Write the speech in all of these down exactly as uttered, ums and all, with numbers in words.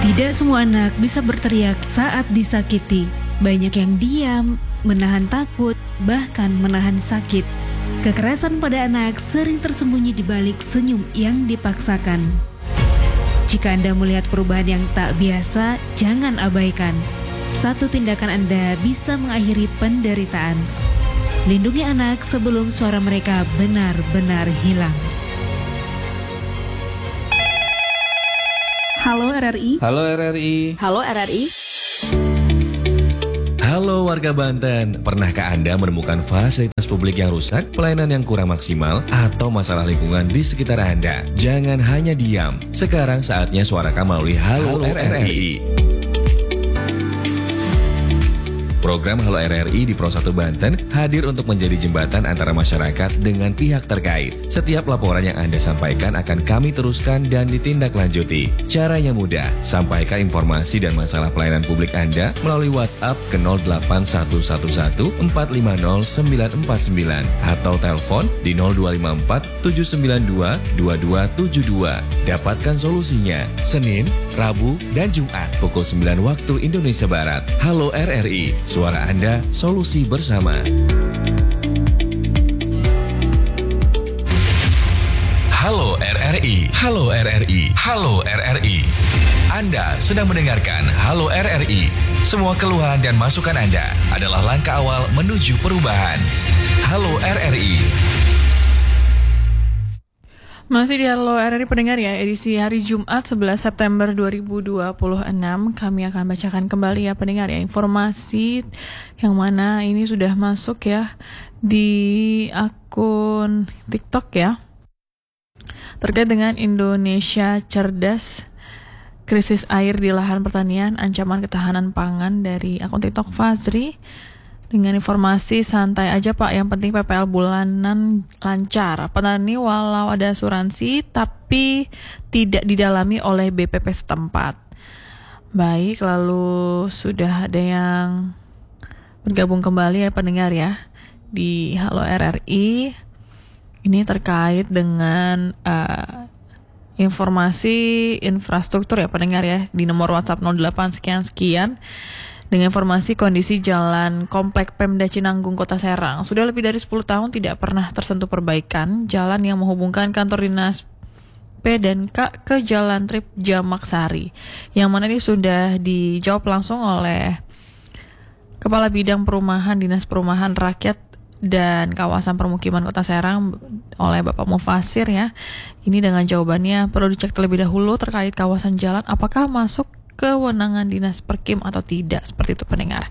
Tidak semua anak bisa berteriak saat disakiti. Banyak yang diam, menahan takut, bahkan menahan sakit. Kekerasan pada anak sering tersembunyi di balik senyum yang dipaksakan. Jika Anda melihat perubahan yang tak biasa, jangan abaikan. Satu tindakan Anda bisa mengakhiri penderitaan. Lindungi anak sebelum suara mereka benar-benar hilang. Halo R R I. Halo R R I. Halo R R I. Halo warga Banten, pernahkah Anda menemukan fasilitas publik yang rusak, pelayanan yang kurang maksimal, atau masalah lingkungan di sekitar Anda? Jangan hanya diam. Sekarang saatnya suarakan melalui Halo, Halo R R I. Program Halo R R I di Pro satu Banten hadir untuk menjadi jembatan antara masyarakat dengan pihak terkait. Setiap laporan yang Anda sampaikan akan kami teruskan dan ditindaklanjuti. Caranya mudah, sampaikan informasi dan masalah pelayanan publik Anda melalui WhatsApp ke nol delapan satu satu satu empat lima nol sembilan empat sembilan atau telepon di nol dua lima empat tujuh sembilan dua dua dua tujuh dua. Dapatkan solusinya Senin, Rabu, dan Jumat pukul sembilan waktu Indonesia Barat. Halo R R I. Suara Anda, solusi bersama. Halo R R I, halo R R I, halo R R I. Anda sedang mendengarkan Halo R R I. Semua keluhan dan masukan Anda adalah langkah awal menuju perubahan. Halo R R I. Masih di Halo R R I pendengar ya, edisi hari Jumat sebelas September dua ribu dua puluh enam. Kami akan bacakan kembali ya pendengar ya, informasi yang mana ini sudah masuk ya di akun TikTok ya, terkait dengan Indonesia Cerdas, krisis air di lahan pertanian, ancaman ketahanan pangan, dari akun TikTok Fazri. Dengan informasi santai aja Pak, yang penting P P L bulanan lancar. Petani walau ada asuransi tapi tidak didalami oleh B P P setempat. Baik, lalu sudah ada yang bergabung kembali ya pendengar ya di Halo R R I. Ini terkait dengan uh, informasi infrastruktur ya pendengar ya, di nomor WhatsApp nol delapan sekian sekian. Dengan informasi kondisi jalan Komplek Pemda Cinanggung Kota Serang sudah lebih dari sepuluh tahun tidak pernah tersentuh perbaikan. Jalan yang menghubungkan kantor dinas P dan K ke Jalan Trip Jamak Sari, yang mana ini sudah dijawab langsung oleh Kepala Bidang Perumahan Dinas Perumahan Rakyat dan Kawasan Permukiman Kota Serang oleh Bapak Mufasir ya. Ini dengan jawabannya perlu dicek terlebih dahulu terkait kawasan jalan apakah masuk kewenangan dinas Perkim atau tidak, seperti itu pendengar.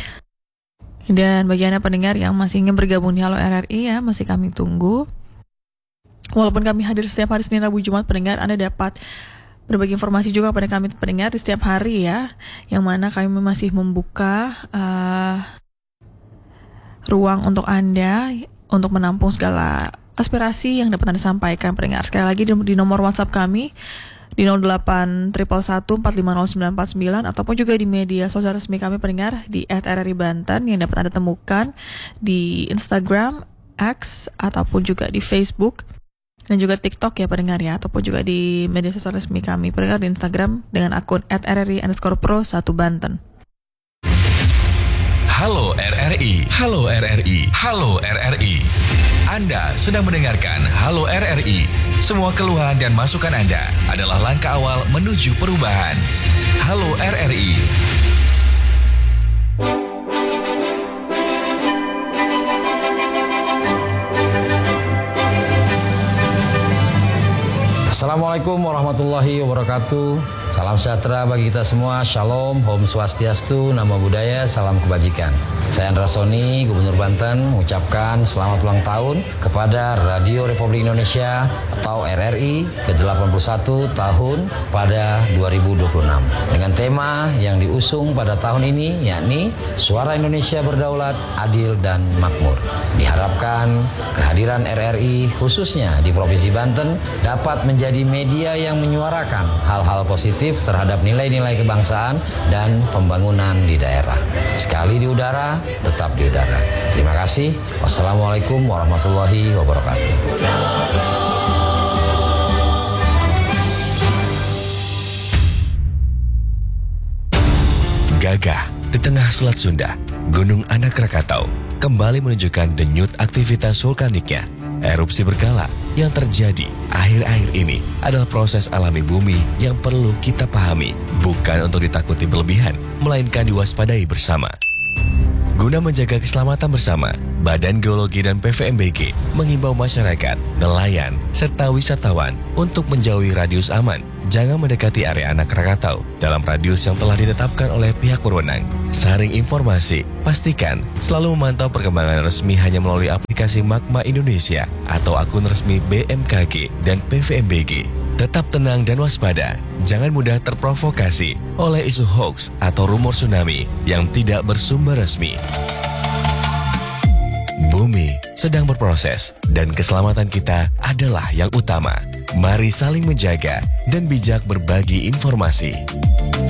Dan bagi Anda pendengar yang masih ingin bergabung di Halo R R I ya, masih kami tunggu. Walaupun kami hadir setiap hari Senin, Rabu, Jumat, pendengar Anda dapat berbagi informasi juga pada kami pendengar di setiap hari ya, yang mana kami masih membuka uh, ruang untuk Anda untuk menampung segala aspirasi yang dapat Anda sampaikan pendengar. Sekali lagi di, di nomor WhatsApp kami di nol delapan satu satu empat lima nol sembilan empat sembilan, ataupun juga di media sosial resmi kami pendengar di et r r i banten yang dapat Anda temukan di Instagram, X, ataupun juga di Facebook dan juga TikTok ya pendengar ya, ataupun juga di media sosial resmi kami pendengar di Instagram dengan akun et r r i underscore pro satu banten. Halo R R I, halo R R I, halo R R I. Anda sedang mendengarkan Halo R R I. Semua keluhan dan masukan Anda adalah langkah awal menuju perubahan. Halo R R I. Assalamualaikum warahmatullahi wabarakatuh. Salam sejahtera bagi kita semua. Shalom, Om Swastiastu, Namo Buddhaya, salam kebajikan. Saya Andra Soni, Gubernur Banten, mengucapkan selamat ulang tahun kepada Radio Republik Indonesia atau R R I ke delapan puluh satu tahun pada dua ribu dua puluh enam. Dengan tema yang diusung pada tahun ini, yakni Suara Indonesia Berdaulat, Adil, dan Makmur. Diharapkan kehadiran R R I khususnya di Provinsi Banten dapat menjadi menjadi media yang menyuarakan hal-hal positif terhadap nilai-nilai kebangsaan dan pembangunan di daerah. Sekali di udara, tetap di udara. Terima kasih. Wassalamualaikum warahmatullahi wabarakatuh. Gagah di tengah Selat Sunda, Gunung Anak Krakatau kembali menunjukkan denyut aktivitas vulkaniknya. Erupsi berkala yang terjadi akhir-akhir ini adalah proses alami bumi yang perlu kita pahami, bukan untuk ditakuti berlebihan, melainkan diwaspadai bersama. Guna menjaga keselamatan bersama, Badan Geologi dan P V M B G menghimbau masyarakat, nelayan, serta wisatawan untuk menjauhi radius aman. Jangan mendekati area Anak Krakatau dalam radius yang telah ditetapkan oleh pihak berwenang. Saring informasi, pastikan selalu memantau perkembangan resmi hanya melalui aplikasi Magma Indonesia atau akun resmi B M K G dan P V M B G. Tetap tenang dan waspada, jangan mudah terprovokasi oleh isu hoax atau rumor tsunami yang tidak bersumber resmi. Bumi sedang berproses dan keselamatan kita adalah yang utama. Mari saling menjaga dan bijak berbagi informasi.